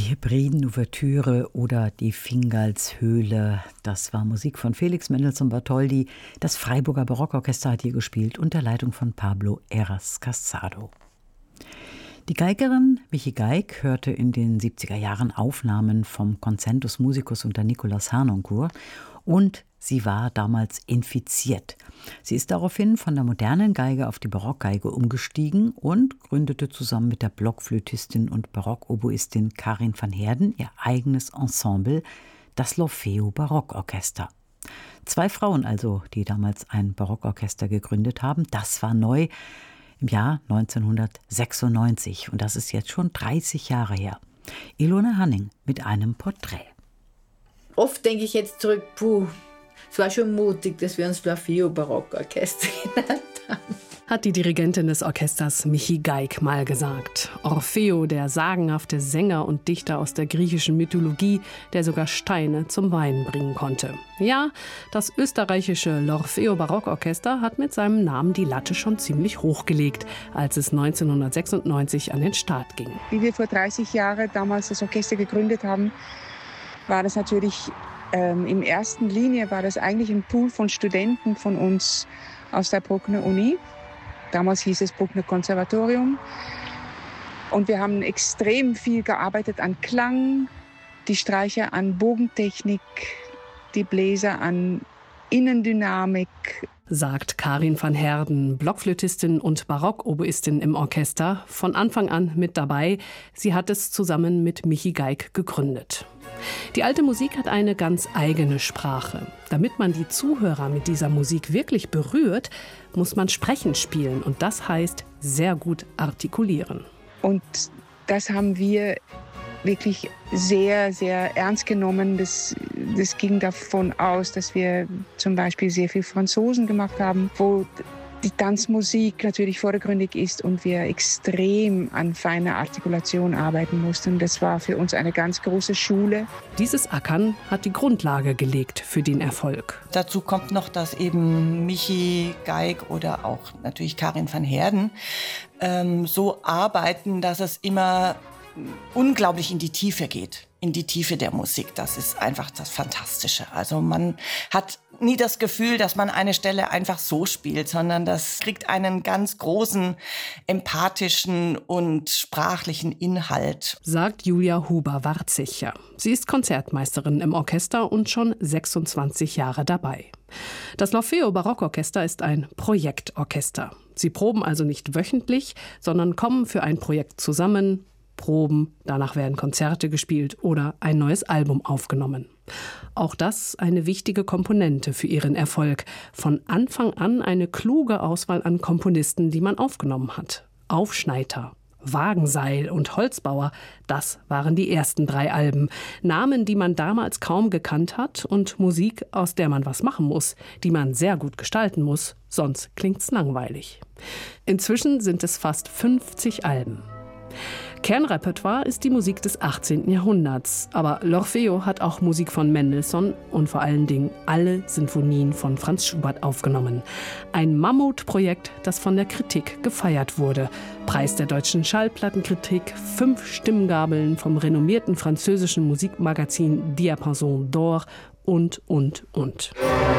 Die Hebriden-Ouvertüre oder die Fingalshöhle, das war Musik von Felix Mendelssohn Bartholdy. Das Freiburger Barockorchester hat hier gespielt unter Leitung von Pablo Heras Casado. Die Geigerin Michi Geig hörte in den 70er Jahren Aufnahmen vom Concentus Musicus unter Nikolaus Harnoncourt und sie war damals infiziert. Sie ist daraufhin von der modernen Geige auf die Barockgeige umgestiegen und gründete zusammen mit der Blockflötistin und Barockoboistin Karin van Heerden ihr eigenes Ensemble, das L'Orfeo Barockorchester. 2 Frauen also, die damals ein Barockorchester gegründet haben. Das war neu im Jahr 1996 und das ist jetzt schon 30 Jahre her. Ilona Hanning mit einem Porträt. Oft denke ich jetzt zurück, es war schon mutig, dass wir uns L'Orfeo Barockorchester genannt haben. Hat die Dirigentin des Orchesters Michi Geig mal gesagt. Orfeo, der sagenhafte Sänger und Dichter aus der griechischen Mythologie, der sogar Steine zum Weinen bringen konnte. Ja, das österreichische L'Orfeo Barockorchester hat mit seinem Namen die Latte schon ziemlich hochgelegt, als es 1996 an den Start ging. Wie wir vor 30 Jahren damals das Orchester gegründet haben, war das natürlich in erster Linie war das eigentlich ein Pool von Studenten von uns aus der Bruckner Uni. Damals hieß es Bruckner Konservatorium. Und wir haben extrem viel gearbeitet an Klang, die Streicher an Bogentechnik, die Bläser an Innendynamik. Sagt Karin van Heerden, Blockflötistin und Barockoboistin im Orchester, von Anfang an mit dabei. Sie hat es zusammen mit Michi Geig gegründet. Die alte Musik hat eine ganz eigene Sprache. Damit man die Zuhörer mit dieser Musik wirklich berührt, muss man sprechend spielen und das heißt sehr gut artikulieren. Und das haben wir wirklich sehr, sehr ernst genommen. Das ging davon aus, dass wir zum Beispiel sehr viel Franzosen gemacht haben, wo die Tanzmusik natürlich vordergründig ist und wir extrem an feiner Artikulation arbeiten mussten. Das war für uns eine ganz große Schule. Dieses Ackern hat die Grundlage gelegt für den Erfolg. Dazu kommt noch, dass eben Michi Geig oder auch natürlich Karin van Heerden so arbeiten, dass es immer unglaublich in die Tiefe geht, in die Tiefe der Musik. Das ist einfach das Fantastische. Also man hat nie das Gefühl, dass man eine Stelle einfach so spielt, sondern das kriegt einen ganz großen, empathischen und sprachlichen Inhalt. Sagt Julia Huber-Warzicher. Sie ist Konzertmeisterin im Orchester und schon 26 Jahre dabei. Das L'Orfeo Barockorchester ist ein Projektorchester. Sie proben also nicht wöchentlich, sondern kommen für ein Projekt zusammen, proben, danach werden Konzerte gespielt oder ein neues Album aufgenommen. Auch das eine wichtige Komponente für ihren Erfolg. Von Anfang an eine kluge Auswahl an Komponisten, die man aufgenommen hat. Aufschneider, Wagenseil und Holzbauer, das waren die ersten 3 Alben. Namen, die man damals kaum gekannt hat und Musik, aus der man was machen muss, die man sehr gut gestalten muss, sonst klingt's langweilig. Inzwischen sind es fast 50 Alben. Kernrepertoire ist die Musik des 18. Jahrhunderts. Aber L'Orfeo hat auch Musik von Mendelssohn und vor allen Dingen alle Sinfonien von Franz Schubert aufgenommen. Ein Mammutprojekt, das von der Kritik gefeiert wurde. Preis der deutschen Schallplattenkritik, 5 Stimmgabeln vom renommierten französischen Musikmagazin Diapason d'Or und.